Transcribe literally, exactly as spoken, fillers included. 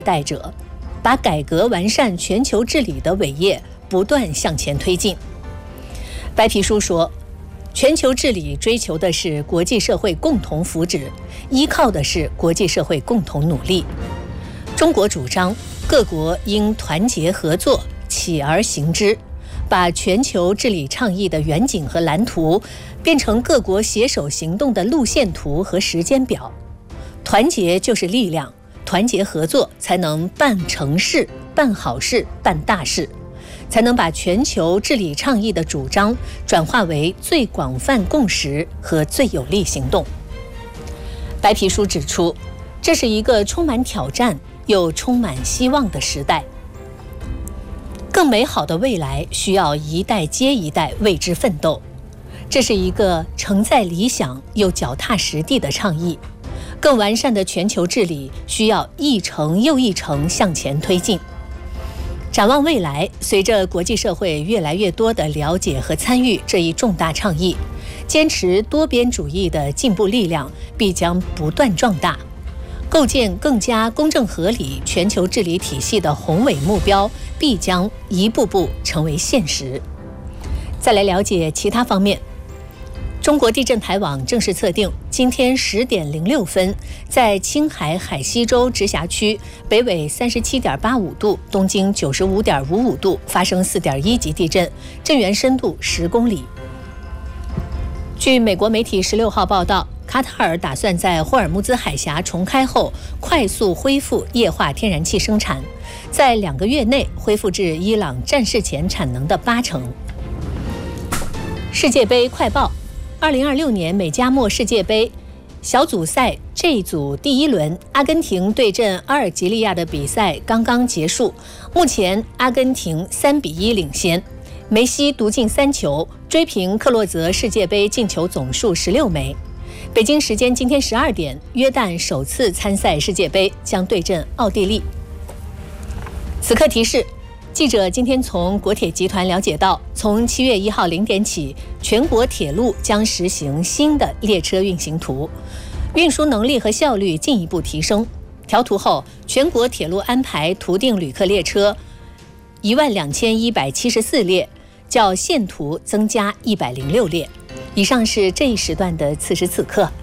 代者，把改革完善全球治理的伟业不断向前推进。白皮书说，全球治理追求的是国际社会共同福祉，依靠的是国际社会共同努力。中国主张各国应团结合作，起而行之，把全球治理倡议的远景和蓝图变成各国携手行动的路线图和时间表。团结就是力量，团结合作才能办成事、办好事、办大事，才能把全球治理倡议的主张转化为最广泛共识和最有力行动。白皮书指出，这是一个充满挑战又充满希望的时代。更美好的未来需要一代接一代为之奋斗，这是一个承载理想又脚踏实地的倡议。更完善的全球治理需要一程又一程向前推进。展望未来，随着国际社会越来越多的了解和参与这一重大倡议，坚持多边主义的进步力量必将不断壮大，构建更加公正合理全球治理体系的宏伟目标必将一步步成为现实。再来了解其他方面。中国地震台网正式测定，今天十点零六分，在青海海西州直辖区北纬三十七点八五度、东经九十五点五五度发生四点一级地震，震源深度十公里。据美国媒体十六号报道，卡塔尔打算在霍尔木兹海峡重开后，快速恢复液化天然气生产，在两个月内恢复至伊朗战事前产能的八成。世界杯快报。二零二六年美加墨世界杯小组赛 J 组第一轮，阿根廷对阵阿尔及利亚的比赛刚刚结束，目前阿根廷三比一领先，梅西独进三球，追平克洛泽世界杯进球总数十六枚。北京时间今天十二点，约旦首次参赛世界杯将对阵奥地利。此刻提示。记者今天从国铁集团了解到，从七月一号零点起，全国铁路将实行新的列车运行图，运输能力和效率进一步提升。调图后，全国铁路安排图定旅客列车一万两千一百七十四列，较现图增加一百零六列。以上是这一时段的此时此刻。